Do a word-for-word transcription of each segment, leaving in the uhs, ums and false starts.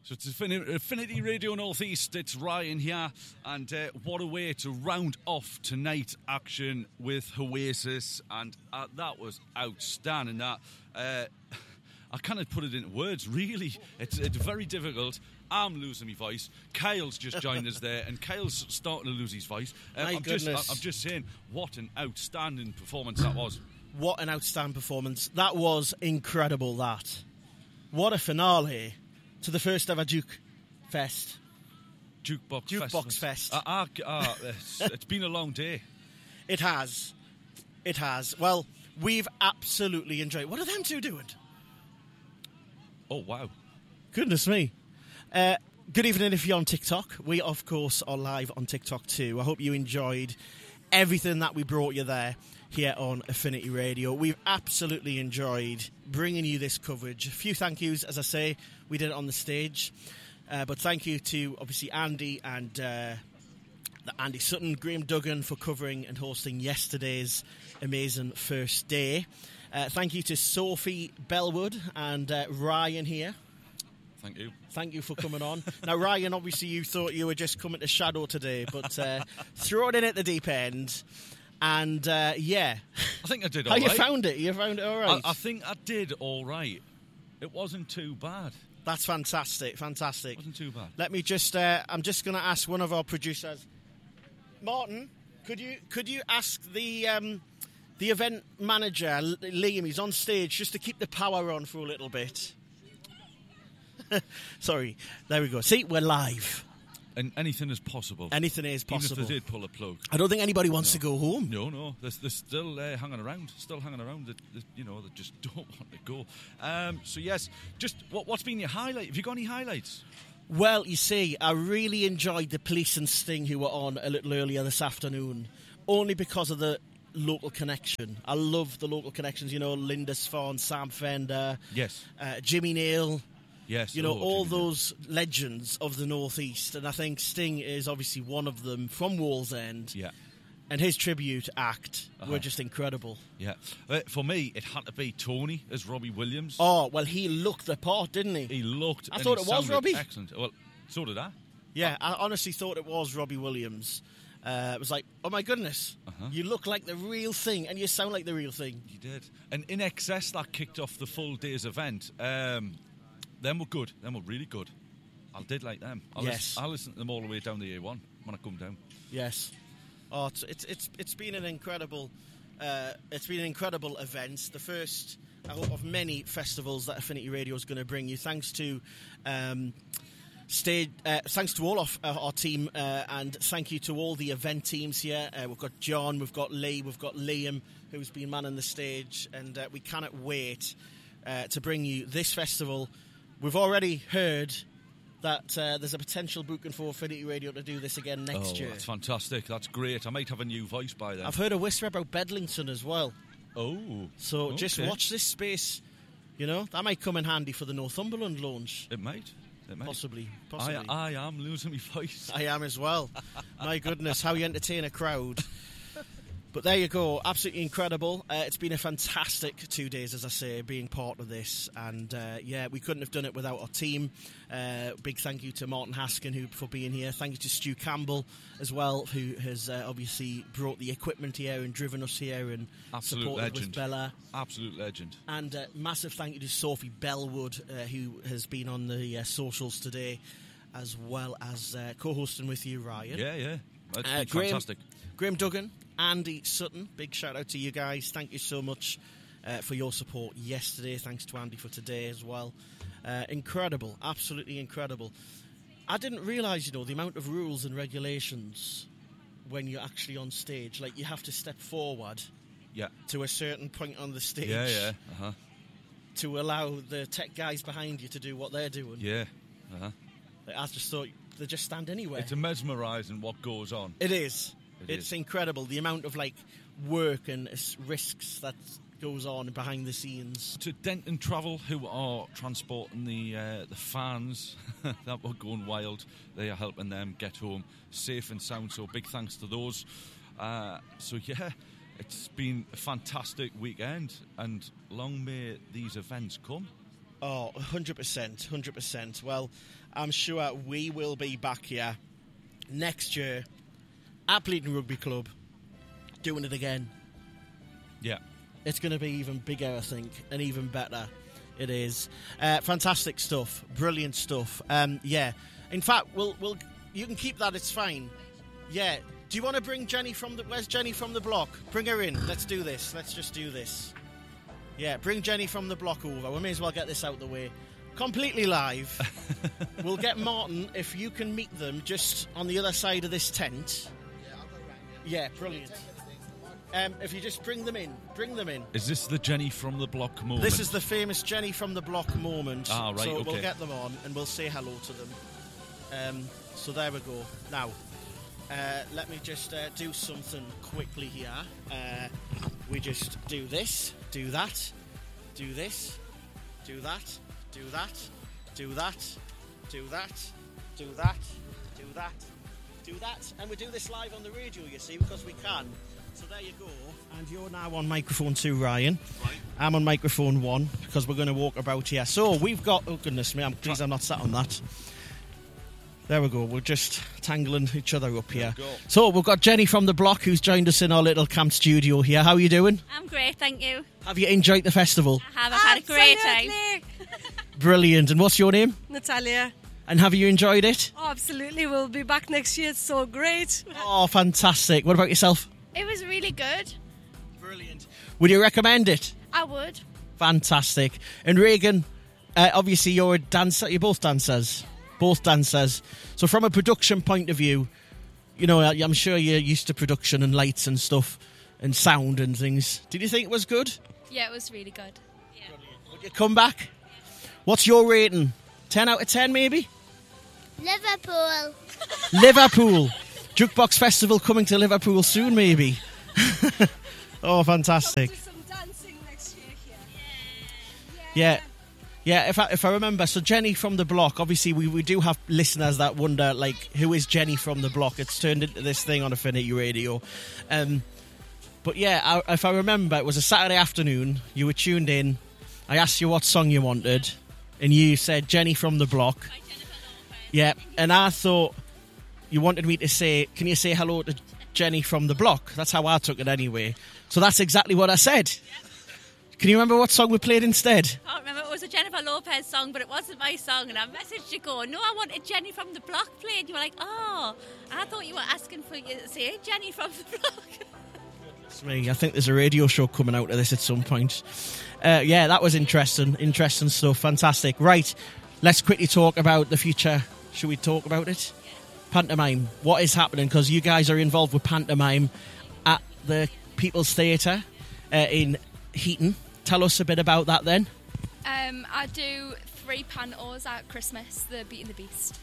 So it's Affinity Radio Northeast, it's Ryan here, and uh, what a way to round off tonight's action with Oasis, and uh, that was outstanding. That uh, I cannot put it into words, really. It's, it's very difficult. I'm losing my voice. Kyle's just joined us there, and Kyle's starting to lose his voice. Uh, My I'm goodness. Just, I'm just saying, what an outstanding performance that was. What an outstanding performance. That was incredible, that. What a finale to the first ever Duke Fest. Jukebox, Jukebox Fest. Uh, uh, uh, it's, it's been a long day. It has. It has. Well, we've absolutely enjoyed it. What are them two doing? Oh, wow. Goodness me. Uh, good evening if you're on TikTok. We, of course, are live on TikTok too. I hope you enjoyed everything that we brought you there here on Affinity Radio. We've absolutely enjoyed bringing you this coverage. A few thank yous, as I say. We did it on the stage. Uh, but thank you to, obviously, Andy and uh, Andy Sutton, Graham Duggan for covering and hosting yesterday's amazing first day. Uh, thank you to Sophie Bellwood and uh, Ryan here. Thank you. Thank you for coming on. Now, Ryan, obviously you thought you were just coming to shadow today, but uh, throw it in at the deep end. And, uh, yeah. I think I did How all right. you found it? You found it all right? I, I think I did all right. It wasn't too bad. That's fantastic, fantastic. It wasn't too bad. Let me just, uh, I'm just going to ask one of our producers. Martin, could you could you ask the um, the event manager, Liam, he's on stage, just to keep the power on for a little bit? Sorry, there we go. See, we're live. And anything is possible. Anything is possible. Even if they did pull a plug. I don't think anybody wants no. to go home. No, no. They're, they're still uh, hanging around. Still hanging around. They, they, you know, they just don't want to go. Um, so, yes, just what, what's been your highlight? Have you got any highlights? Well, you see, I really enjoyed the Police and Sting who were on a little earlier this afternoon, only because of the local connection. I love the local connections, you know, Linda Swan, Sam Fender, yes, uh, Jimmy Nail. Yes, you know, oh, all Jimmy those Nail. legends of the Northeast, and I think Sting is obviously one of them from Wallsend. Yeah. And his tribute act uh-huh. were just incredible. Yeah. Uh, for me, it had to be Tony as Robbie Williams. Oh, well, he looked the part, didn't he? He looked... I and thought he it was Robbie. Excellent. Well, so did I. Yeah, I honestly thought it was Robbie Williams. Uh, it was like, oh my goodness, uh-huh. you look like the real thing, and you sound like the real thing. You did. And In Excess, that kicked off the full day's event. Um, them were good. Them were really good. I did like them. I yes. Listen, I listened to them all the way down the A one when I come down. Yes. Oh, it's it's it's, it's been an incredible, uh, it's been an incredible event. The first, I hope, of many festivals that Affinity Radio is going to bring you. Thanks to, um, stage, uh, thanks to all of uh, our team, uh, and thank you to all the event teams here. Uh, we've got John, we've got Lee, we've got Liam, who's been manning the stage, and uh, we cannot wait uh, to bring you this festival. We've already heard that uh, there's a potential booking for Affinity Radio to do this again next oh, year. That's fantastic. That's great. I might have a new voice by then. I've heard a whisper about Bedlington as well. Oh. So okay. just watch this space. You know, that might come in handy for the Northumberland launch. It might. It might. Possibly. Possibly. I, I am losing my voice. I am as well. My goodness, how you entertain a crowd. But there you go, absolutely incredible. Uh, it's been a fantastic two days, as I say, being part of this. And uh, yeah, we couldn't have done it without our team. Uh, big thank you to Martin Haskin who, for being here. Thank you to Stu Campbell as well, who has uh, obviously brought the equipment here and driven us here and Absolute supported legend. with Bella. Absolute legend. And uh, massive thank you to Sophie Bellwood, uh, who has been on the uh, socials today, as well as uh, co-hosting with you, Ryan. Yeah, yeah. That's Uh, been Graham, fantastic. Graham Duggan, Andy Sutton, big shout out to you guys. Thank you so much uh, for your support yesterday. Thanks to Andy for today as well. Uh, incredible, absolutely incredible. I didn't realise, you know, the amount of rules and regulations when you're actually on stage. Like, you have to step forward yeah. to a certain point on the stage yeah, yeah. Uh-huh. to allow the tech guys behind you to do what they're doing. Yeah. Uh-huh. Like, I just thought they just stand anywhere. It's mesmerising what goes on. It is. It it's is. incredible, the amount of like work and risks that goes on behind the scenes. To Denton Travel, who are transporting the uh, the fans that were going wild, they are helping them get home safe and sound, so big thanks to those. Uh, so yeah, it's been a fantastic weekend, and long may these events come. Oh, one hundred percent, one hundred percent. Well, I'm sure we will be back here next year at Bleeding Rugby Club doing it again. Yeah. It's going to be even bigger, I think, and even better. It is. Uh, fantastic stuff. Brilliant stuff. Um, yeah. In fact, we'll, we'll, you can keep that. It's fine. Yeah. Do you want to bring Jenny from the... Where's Jenny from the block? Bring her in. Let's do this. Let's just do this. Yeah, bring Jenny from the block over. We may as well get this out the way. Completely live. We'll get Martin, if you can meet them just on the other side of this tent. Yeah, I'll go round. Yeah, brilliant. Um, if you just bring them in. Bring them in. Is this the Jenny from the block moment? This is the famous Jenny from the block moment. Ah, right, so okay. we'll get them on and we'll say hello to them. Um, so there we go. Now, uh, let me just uh, do something quickly here. Uh, we just do this, do that, do this, do that, do that, do that, do that, do that, do that, do that. And we do this live on the radio, you see, because we can. So there you go. And you're now on microphone two, Ryan. Right. I'm on microphone one because we're going to walk about here. So we've got... Oh, goodness me. I'm pleased I'm not sat on that. There we go. We're just tangling each other up here. There we go. So we've got Jenny from the block who's joined us in our little camp studio here. How are you doing? I'm great, thank you. Have you enjoyed the festival? I have. I've had a great time. Brilliant. And what's your name? Natalia. And have you enjoyed it? Oh, absolutely. We'll be back next year. It's so great. Oh, fantastic. What about yourself? It was really good. Brilliant. Would you recommend it? I would. Fantastic. And Regan, uh, obviously you're a dancer. You're both dancers. Both dancers. So from a production point of view, you know, I'm sure you're used to production and lights and stuff and sound and things. Did you think it was good? Yeah, it was really good. Yeah. Would you come back? What's your rating? ten out of ten maybe? Liverpool. Liverpool. Jukebox Festival coming to Liverpool soon maybe. Oh, fantastic. Do some dancing next year here. Yeah. Yeah, if I, if I remember, so Jenny from the block, obviously we, we do have listeners that wonder, like, who is Jenny from the block? It's turned into this thing on Affinity Radio. Um, but yeah, I, if I remember, it was a Saturday afternoon, you were tuned in, I asked you what song you wanted, and you said Jenny from the block. Yeah, and I thought you wanted me to say, can you say hello to Jenny from the block? That's how I took it anyway. So that's exactly what I said. Can you remember what song we played instead? I can't remember. It was a Jennifer Lopez song, but it wasn't my song. And I messaged you going, no, I wanted Jenny from the block played. And you were like, oh, I thought you were asking for you to say Jenny from the block. It's me. I think there's a radio show coming out of this at some point. Uh, yeah, that was interesting. Interesting stuff. Fantastic. Right, let's quickly talk about the future. Should we talk about it? Yeah. Pantomime. What is happening? Because you guys are involved with pantomime at the People's Theatre uh, in Heaton. Tell us a bit about that then. Um, I do three pantos at Christmas, the Beauty and the Beast.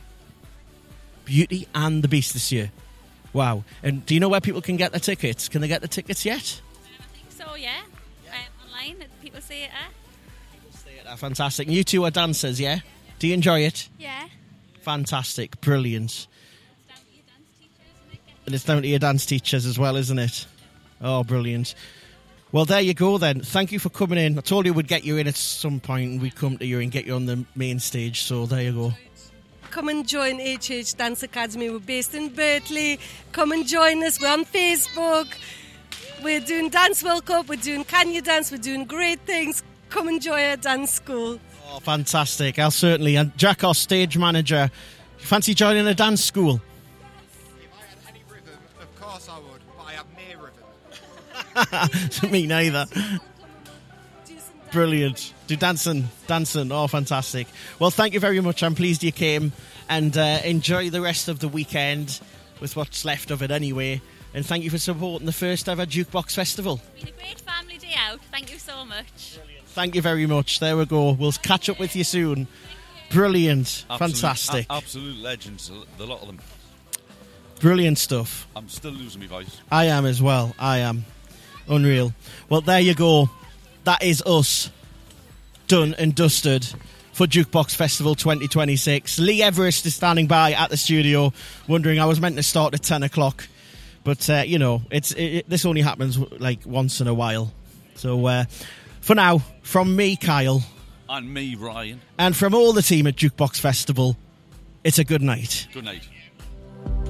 Beauty and the Beast this year. Wow. And do you know where people can get their tickets? Can they get the tickets yet? Um, I think so, yeah. yeah. Um, online at People's Theatre. People's Theatre, fantastic. And you two are dancers, yeah? Do you enjoy it? Yeah. Fantastic, brilliant. And it's down to your dance teachers as well, isn't it? Oh, brilliant. Well, there you go then. Thank you for coming in. I told you we'd get you in at some point and we'd come to you and get you on the main stage, so there you go. Come and join H H Dance Academy. We're based in Berkeley. Come and join us. We're on Facebook. We're doing Dance World Cup. We're doing Can You Dance? We're doing great things. Come and join our dance school. Oh, fantastic. I'll certainly. And Jack, our stage manager, you fancy joining a dance school? If I had any rhythm, of course I would, but I have no rhythm. Me neither. Brilliant. Do dancing, dancing. Oh, fantastic. Well, thank you very much. I'm pleased you came, and uh, enjoy the rest of the weekend with what's left of it anyway. And thank you for supporting the first ever Jukebox Festival. It's been a great family day out. Thank you so much. Thank you very much. There we go. We'll catch up with you soon. Brilliant. Absolute, Fantastic. A- absolute legends, a lot of them. Brilliant stuff. I'm still losing my voice. I am as well. I am. Unreal. Well, there you go. That is us. Done and dusted for Jukebox Festival twenty twenty-six. Lee Everest is standing by at the studio, wondering I was meant to start at ten o'clock. But, uh, you know, it's it, it, this only happens like once in a while. So, uh, for now, from me, Kyle, And me, Ryan. And from all the team at Jukebox Festival, it's a good night. Good night.